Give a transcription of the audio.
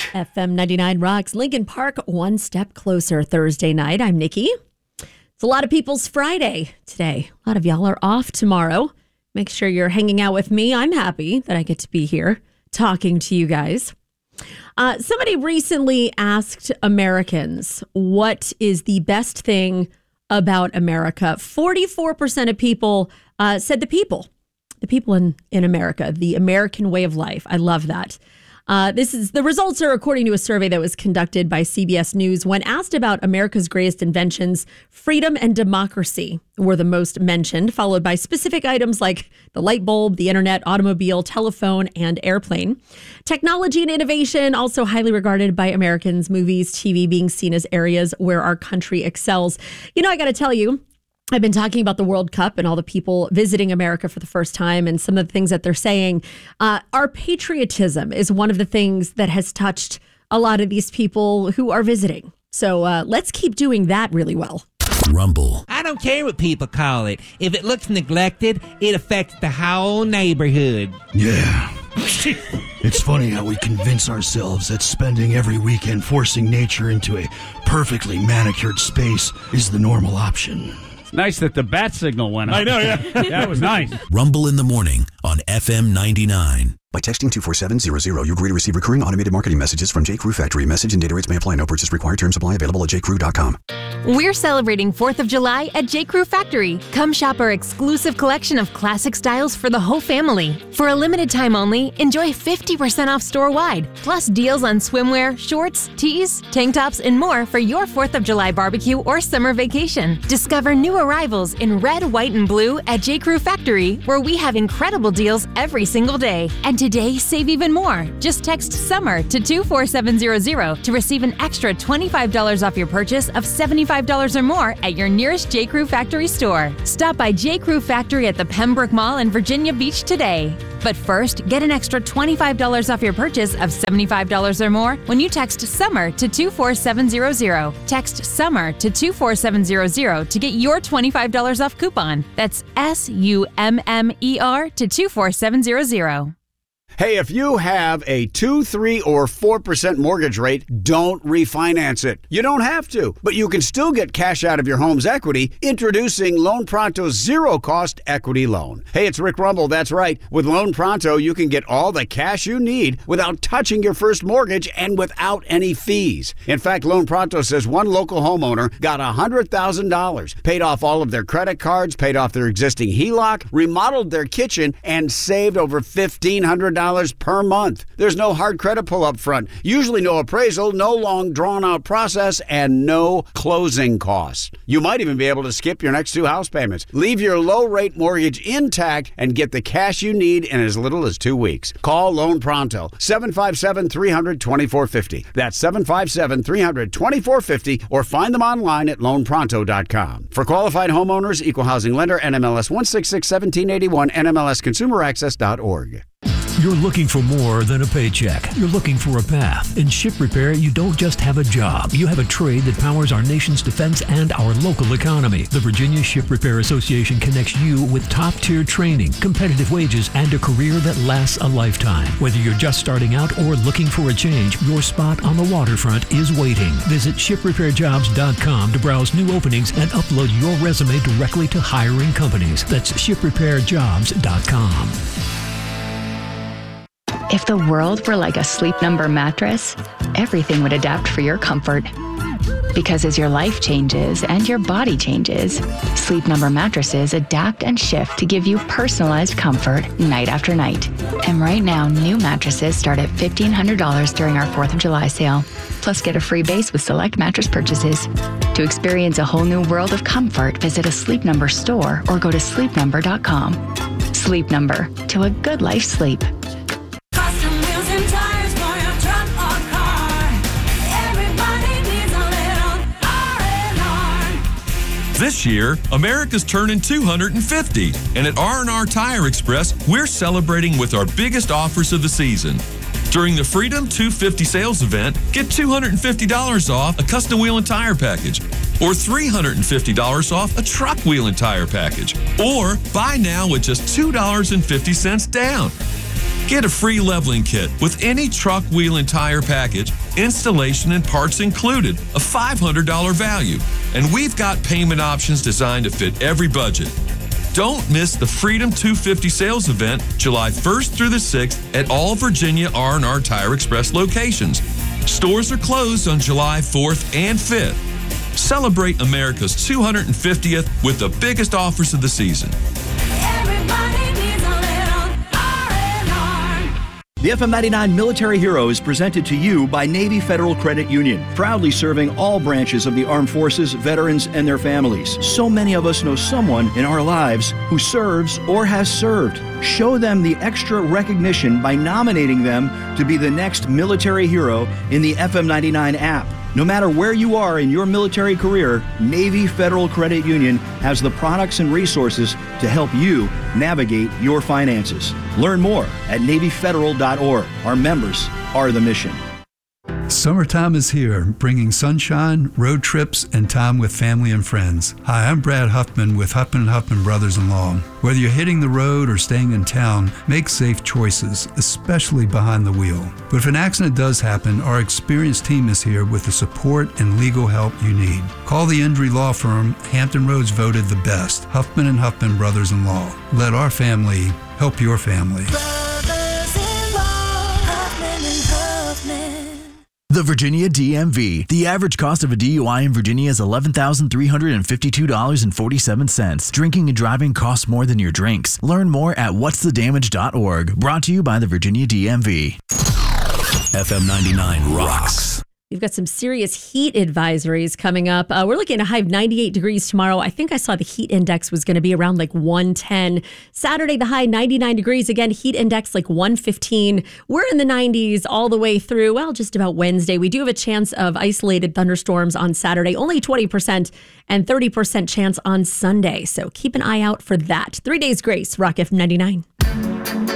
FM 99 rocks. Lincoln Park, one step closer Thursday night. I'm Nikki. It's a lot of people's Friday today. A lot of y'all are off tomorrow. Make sure you're hanging out with me. I'm happy that I get to be here talking to you guys. Somebody recently asked Americans, what is the best thing about America? 44% of people said the people in America, the American way of life. I love that. The results are according to a survey that was conducted by CBS News. When asked about America's greatest inventions, freedom and democracy were the most mentioned, followed by specific items like the light bulb, the internet, automobile, telephone, and airplane. Technology and innovation, also highly regarded by Americans, movies, TV being seen as areas where our country excels. You know, I got to tell you, I've been talking about the World Cup and all the people visiting America for the first time and some of the things that they're saying. Our patriotism is one of the things that has touched a lot of these people who are visiting. So let's keep doing that really well. Rumble. I don't care what people call it. If it looks neglected, it affects the whole neighborhood. Yeah. It's funny how we convince ourselves that spending every weekend forcing nature into a perfectly manicured space is the normal option. Nice that the bat signal went up. I know, yeah. That was nice. Rumble in the morning on FM 99. By texting 24700, you agree to receive recurring automated marketing messages from J.Crew Factory. Message and data rates may apply. No purchase required. Terms apply. Available at jcrew.com. We're celebrating 4th of July at J.Crew Factory. Come shop our exclusive collection of classic styles for the whole family. For a limited time only, enjoy 50% off store-wide, plus deals on swimwear, shorts, tees, tank tops, and more for your 4th of July barbecue or summer vacation. Discover new arrivals in red, white, and blue at J.Crew Factory, where we have incredible deals every single day. And today, save even more. Just text SUMMER to 24700 to receive an extra $25 off your purchase of $75 or more at your nearest J.Crew Factory store. Stop by J.Crew Factory at the Pembroke Mall in Virginia Beach today. But first, get an extra $25 off your purchase of $75 or more when you text SUMMER to 24700. Text SUMMER to 24700 to get your $25 off coupon. That's SUMMER to 24700. Hey, if you have a 2, 3, or 4% mortgage rate, don't refinance it. You don't have to, but you can still get cash out of your home's equity. Introducing Loan Pronto's zero-cost equity loan. Hey, it's Rick Rumble, that's right. With Loan Pronto, you can get all the cash you need without touching your first mortgage and without any fees. In fact, Loan Pronto says one local homeowner got $100,000, paid off all of their credit cards, paid off their existing HELOC, remodeled their kitchen, and saved over $1,500 per month. There's no hard credit pull up front, usually no appraisal, no long drawn out process, and no closing costs. You might even be able to skip your next 2 house payments. Leave your low rate mortgage intact and get the cash you need in as little as 2 weeks. Call Loan Pronto, 757-300-2450. That's 757-300-2450, or find them online at loanpronto.com. For qualified homeowners, equal housing lender, NMLS 1661781, NMLSconsumeraccess.org. You're looking for more than a paycheck. You're looking for a path. In Ship Repair, you don't just have a job. You have a trade that powers our nation's defense and our local economy. The Virginia Ship Repair Association connects you with top-tier training, competitive wages, and a career that lasts a lifetime. Whether you're just starting out or looking for a change, your spot on the waterfront is waiting. Visit shiprepairjobs.com to browse new openings and upload your resume directly to hiring companies. That's shiprepairjobs.com. If the world were like a Sleep Number mattress, everything would adapt for your comfort. Because as your life changes and your body changes, Sleep Number mattresses adapt and shift to give you personalized comfort night after night. And right now, new mattresses start at $1,500 during our 4th of July sale. Plus, get a free base with select mattress purchases. To experience a whole new world of comfort, visit a Sleep Number store or go to sleepnumber.com. Sleep Number, to a good life sleep. This year, America's turning 250, and at R&R Tire Express, we're celebrating with our biggest offers of the season. During the Freedom 250 sales event, get $250 off a custom wheel and tire package, or $350 off a truck wheel and tire package, or buy now with just $2.50 down. Get a free leveling kit with any truck, wheel, and tire package, installation and parts included, a $500 value. And we've got payment options designed to fit every budget. Don't miss the Freedom 250 sales event July 1st through the 6th at all Virginia R&R Tire Express locations. Stores are closed on July 4th and 5th. Celebrate America's 250th with the biggest offers of the season. The FM 99 Military Hero is presented to you by Navy Federal Credit Union, proudly serving all branches of the armed forces, veterans, and their families. So many of us know someone in our lives who serves or has served. Show them the extra recognition by nominating them to be the next military hero in the FM 99 app. No matter where you are in your military career, Navy Federal Credit Union has the products and resources to help you navigate your finances. Learn more at NavyFederal.org. Our members are the mission. Summertime is here, bringing sunshine, road trips, and time with family and friends. Hi, I'm Brad Huffman with Huffman & Huffman Brothers-in-Law. Whether you're hitting the road or staying in town, make safe choices, especially behind the wheel. But if an accident does happen, our experienced team is here with the support and legal help you need. Call the injury law firm Hampton Roads voted the best, Huffman & Huffman Brothers-in-Law. Let our family help your family. The Virginia DMV. The average cost of a DUI in Virginia is $11,352.47. Drinking and driving costs more than your drinks. Learn more at whatsthedamage.org. Brought to you by the Virginia DMV. FM 99 rocks. We've got some serious heat advisories coming up. We're looking at a high of 98 degrees tomorrow. I think I saw the heat index was going to be around like 110. Saturday, the high 99 degrees. Again, heat index like 115. We're in the 90s all the way through, well, just about Wednesday. We do have a chance of isolated thunderstorms on Saturday, only 20% and 30% chance on Sunday. So keep an eye out for that. 3 days grace, Rock FM 99.